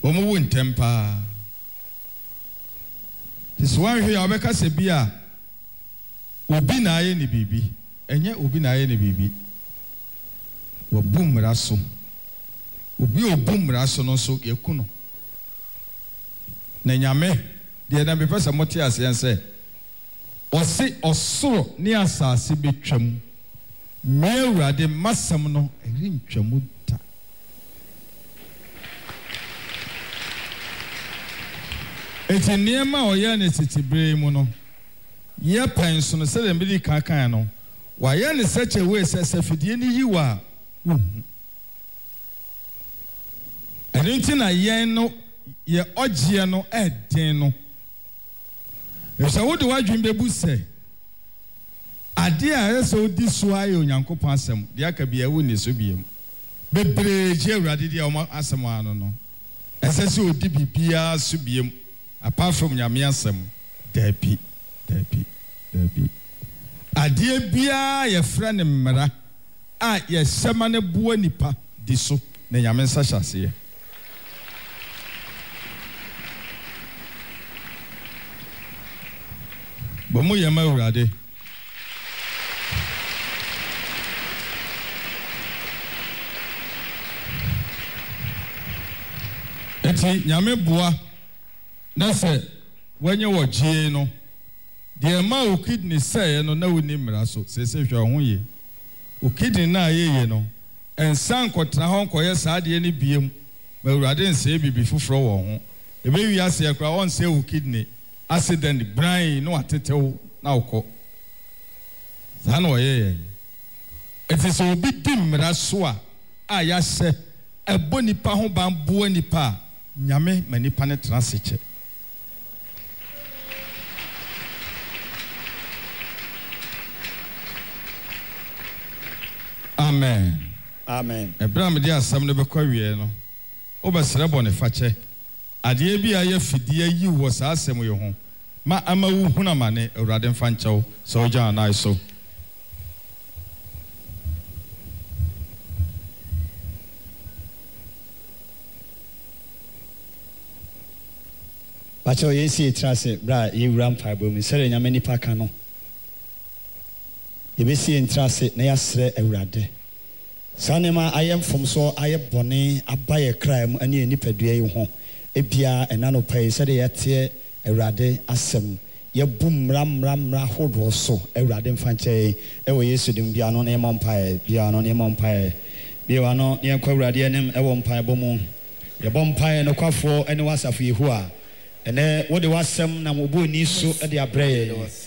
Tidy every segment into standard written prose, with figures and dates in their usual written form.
Omo won tempa. This one here obeka se bia obi na aye ni bibi. Enye obi na aye ni bibi. Wo bum raso. Obi obum raso no so yekuno. Na nyame de na bepesa moti ase Osi osoro ni asase betwam. Me Awurade masam no erintwamu ta. Eti niema oya ne titibre mu no. Ye penso no se dem bi kan no. Wa ye ne such a way se fidie ni yiwa. Enti na ye no ye ogye no eden no. Esa wo de wadwin bebu se ade a eso di so aye onyankopon asem de aka bia wo ne so biem bebreje Awurade de o asem ano no ese se odi bibia so biem apart from nyame asem dabi ade bia ye fra ne mmara a ye sema ne boa nipa di so na nyame nsa hyase Bomo yema Awurade eti nyame boa na se wenye wogie no de ma o kidney say no na woni mmara so se hwe ho ye o kidney na ayeye no ensan kotra ho koye saade ne biem ma Awurade nse bibi foforo wo ho ebe wi ase akra on se o kidney accident brain no atetew na ukọ zan oye it is obi dimra so a ya se ebo nipa ho ban bo nipa nyame manipa ne transiche Amen Abraham dia asam ne bekwa wie no obesere bo ne fache ade bi aye fidie yi wo sa asem ye ho ma ama wu huna mane Awurade mfa nkyɛw so oja anai so Bacho yensi etrase bra ye wura mpa bo mi sere nyame nipa ka no ye besi entrase na yasre Awurade sanema ayem from so aye bone abaye crime ane nipadua yi ho ebia enano pai sere yete Awurade asem ye bum ram hodo so Awurade mfa nkyɛ ewo Yesu dim bia no na emmpae bia no na emmpae bia no ye kwa Awurade enem ewo mpae bo mu ye bom mpae no kwafo ene wasafo Yehowa ene wo de wasem na mobo ni so de abrɛ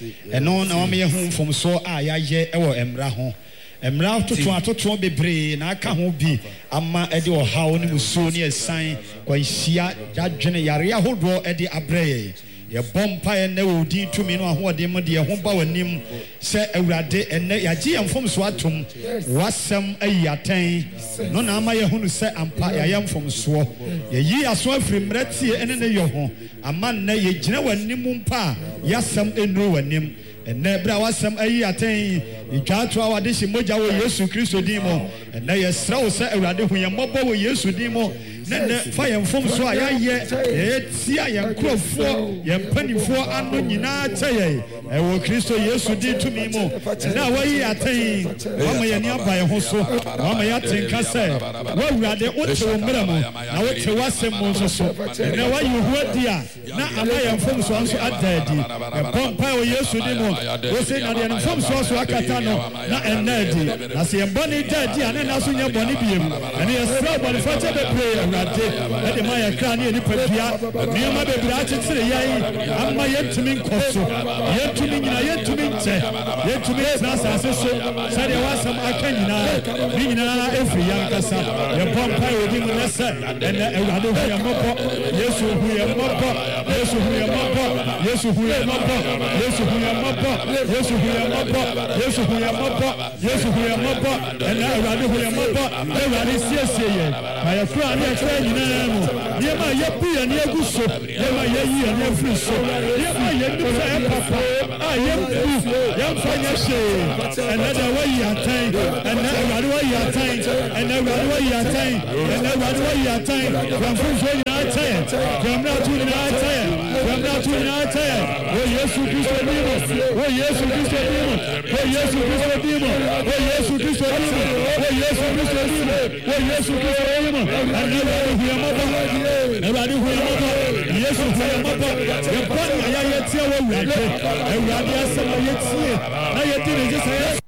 eno na wo me hu mfom so a ya ye ewo emra ho emra totoatoto bebre na aka ho bi ama de ohaw ne musuo ne esan kwanhia yadwene yare ahodo de abrɛ ye bompa ene wo din tumi no ahode mo de ho ba wanim se Awurade ene yagye yamfom so atom wasem ayiatan no na ama ye hunu se ampa yayamfom so ye yi aso afiri mratie ene ne yo ho ama na ye gina wanim mpa yasem enuro wanim ene bra wasem ayiatan itwa to awade hye mogya wo Yesu Kristo din mo ene ye srawo se Awurade hu ye mobɔ wo Yesu din mo ne fa yamfom so ayaye etia yankrofo yampanifo ando nyina kyeye ewo Kristo Yesu din tumi mo na wayi aten wama ye ni aba ye ho so wama ye atenka se wa Awurade wote wo mra mo na wote wasem mo so ne wayi huadia na ama yamfom so anso adadi pompa wo Yesu din mo wo se na de yamfom so akata no na enadi na se yemboni dadi ane na so nya boni biem ane yesra boni fate be pray Ede maya krani ni padua nioma bebra akyekere yai amma yentumi nkoso yentumi nyina yentumi nche yentumi asase so sade wasam akanyina ni nyina efri yankasa ye pompa odi mu nese ene Awurade hu ya mobɔ Yesu hu ya mobɔ Yesu hu ya mobɔ Yesu hu ya mobɔ Yesu hu ya mobɔ Yesu hu ya mobɔ Yesu hu ya mobɔ Yesu hu ya mobɔ ene Awurade hu ya mobɔ Awurade siesie ye maya kra ni akra nyina mo yema yebu ya ni eguso yema yeyi ya ni efriso yema yebu fa e papa a yebu yemfanya she another way ya time another way ya time another way ya time another way ya time from so ya time Jamna tu nyinaa tayɛ. O Yesu Kristo dimo. O Yesu Kristo dimo. O Yesu Kristo dimo. O Yesu Kristo dimo. O Yesu Kristo dimo. O Yesu Kristo dimo. Ẹ̀rọ̀adé huyamọ́tò. Yesu huyamọ́tò. Yẹ bọ́ ní ayé tiẹ̀ wọ wúlò. Ẹ̀rọ̀adé asẹ́mu ayé tiẹ̀. Ayé tí nìyí sẹ́yẹ.